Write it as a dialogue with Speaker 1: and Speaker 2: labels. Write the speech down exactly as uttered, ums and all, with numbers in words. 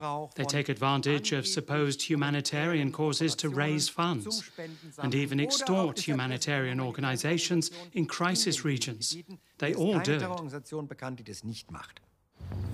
Speaker 1: They take advantage of supposed humanitarian causes to raise funds and even extort humanitarian organizations in crisis regions. They all do it.